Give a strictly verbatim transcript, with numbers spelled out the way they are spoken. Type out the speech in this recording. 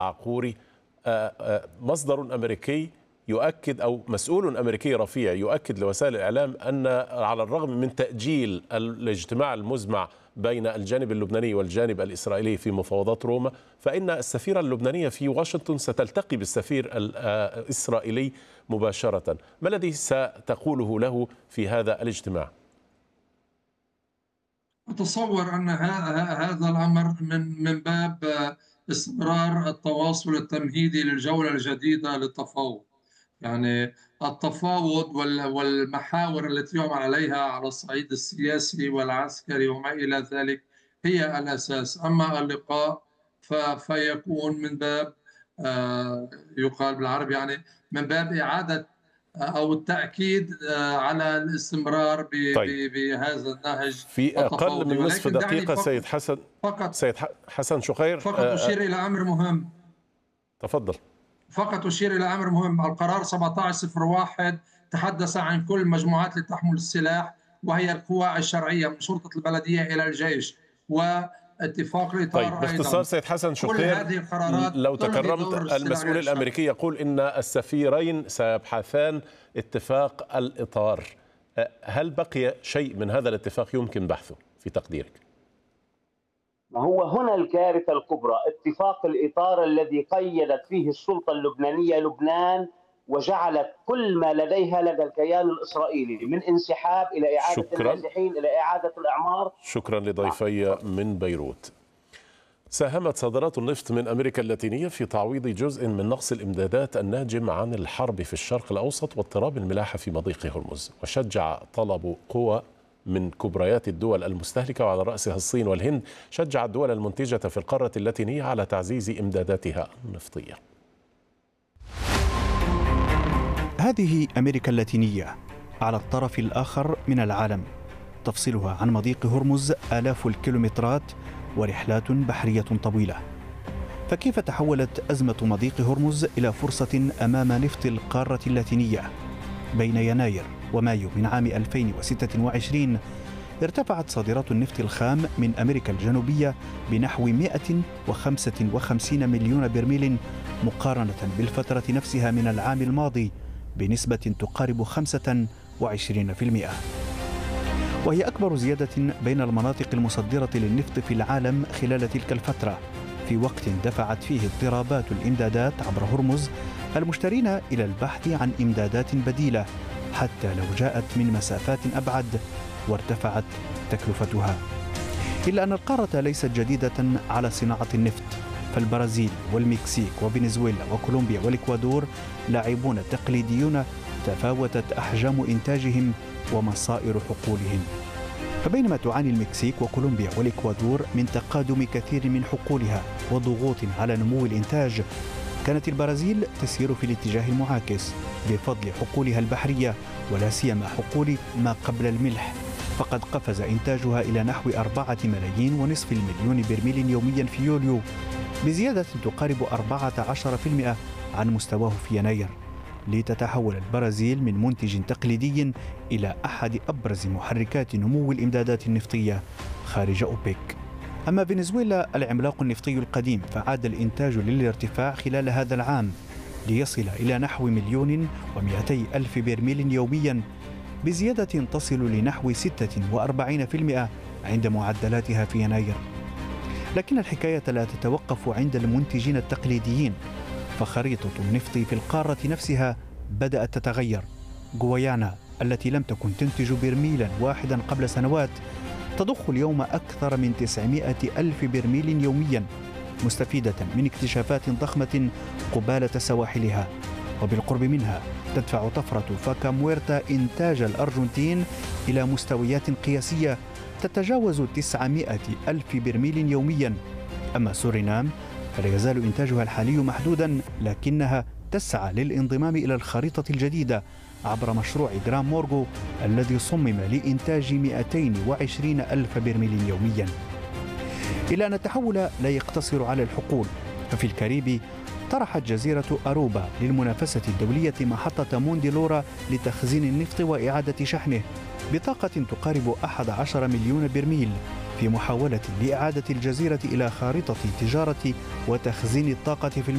عقوري. مصدر أمريكي يؤكد أو مسؤول أمريكي رفيع يؤكد لوسائل الإعلام أن على الرغم من تأجيل الاجتماع المزمع بين الجانب اللبناني والجانب الإسرائيلي في مفاوضات روما، فإن السفيرة اللبنانية في واشنطن ستلتقي بالسفير الإسرائيلي مباشرة. ما الذي ستقوله له في هذا الاجتماع؟ أتصور أن هذا الأمر من من باب استمرار التواصل التمهيدي للجولة الجديدة للتفاوض. يعني التفاوض والمحاور التي يعمل عليها على الصعيد السياسي والعسكري وما إلى ذلك هي الأساس، أما اللقاء فيكون من باب يقال بالعربي يعني من باب إعادة أو التأكيد على الاستمرار طيب. بهذا النهج في أقل من نصف دقيقة سيد حسن فقط سيد حسن شخير فقط أشير إلى أمر مهم. تفضل. فقط أشير إلى أمر مهم. القرار سبعة عشر صفر واحد تحدث عن كل مجموعات لتحمل السلاح، وهي القوى الشرعية من شرطة البلدية إلى الجيش، واتفاق الإطار. طيب باختصار سيد حسن شخير، لو تكرمت، المسؤول الأمريكي يقول إن السفيرين سيبحثان اتفاق الإطار. هل بقي شيء من هذا الاتفاق يمكن بحثه في تقديرك؟ ما هو هنا الكارثة الكبرى، اتفاق الإطار الذي قيدت فيه السلطة اللبنانية لبنان وجعلت كل ما لديها لدى الكيان الإسرائيلي من انسحاب إلى إعادة شكرا. النازحين إلى إعادة الأعمار. شكرا لضيفي من بيروت. ساهمت صادرات النفط من أمريكا اللاتينية في تعويض جزء من نقص الإمدادات الناجم عن الحرب في الشرق الأوسط واضطراب الملاحة في مضيق هرمز، وشجع طلب قوى من كبريات الدول المستهلكة وعلى رأسها الصين والهند شجع الدول المنتجة في القارة اللاتينية على تعزيز إمداداتها النفطية. هذه أمريكا اللاتينية على الطرف الآخر من العالم، تفصلها عن مضيق هرمز آلاف الكيلومترات ورحلات بحرية طويلة. فكيف تحولت أزمة مضيق هرمز إلى فرصة أمام نفط القارة اللاتينية؟ بين يناير ومايو من عام ألفين وستة وعشرين ارتفعت صادرات النفط الخام من أمريكا الجنوبية بنحو مئة وخمسة وخمسين مليون برميل مقارنة بالفترة نفسها من العام الماضي بنسبة تقارب خمسة وعشرين بالمئة، وهي أكبر زيادة بين المناطق المصدرة للنفط في العالم خلال تلك الفترة، في وقت دفعت فيه اضطرابات الإمدادات عبر هرمز المشترين إلى البحث عن إمدادات بديلة حتى لو جاءت من مسافات أبعد وارتفعت تكلفتها. إلا أن القارة ليست جديدة على صناعة النفط، فالبرازيل والمكسيك وفنزويلا وكولومبيا والإكوادور لاعبون تقليديون تفاوتت أحجام إنتاجهم ومصائر حقولهم. فبينما تعاني المكسيك وكولومبيا والإكوادور من تقادم كثير من حقولها وضغوط على نمو الإنتاج، كانت البرازيل تسير في الاتجاه المعاكس بفضل حقولها البحرية ولا سيما حقول ما قبل الملح، فقد قفز إنتاجها إلى نحو أربعة ملايين ونصف المليون برميل يوميا في يوليو، بزيادة تقارب أربعة عشر بالمئة عن مستواه في يناير، لتتحول البرازيل من منتج تقليدي إلى أحد أبرز محركات نمو الإمدادات النفطية خارج أوبك. أما فنزويلا العملاق النفطي القديم فعاد الإنتاج للارتفاع خلال هذا العام ليصل إلى نحو مليون ومئتي ألف برميل يوميا، بزيادة تصل لنحو ستة وأربعين بالمئة عند معدلاتها في يناير. لكن الحكاية لا تتوقف عند المنتجين التقليديين، فخريطة النفط في القارة نفسها بدأت تتغير. غويانا التي لم تكن تنتج برميلا واحدا قبل سنوات تضخ اليوم أكثر من تسعمئة ألف برميل يوميا، مستفيدة من اكتشافات ضخمة قبالة سواحلها. وبالقرب منها تدفع طفرة فاكا مويرتا إنتاج الأرجنتين إلى مستويات قياسية تتجاوز تسعمئة ألف برميل يوميا. أما سورينام فلا يزال إنتاجها الحالي محدودا، لكنها تسعى للانضمام إلى الخريطة الجديدة عبر مشروع جرام مورغو الذي صمم لإنتاج مئتين وعشرين ألف برميل يوميا. إلا أن التحول لا يقتصر على الحقول، ففي الكاريبي طرحت جزيرة أروبا للمنافسة الدولية محطة مونديلورا لتخزين النفط وإعادة شحنه بطاقة تقارب أحد عشر مليون برميل، في محاولة لإعادة الجزيرة إلى خارطة تجارة وتخزين الطاقة في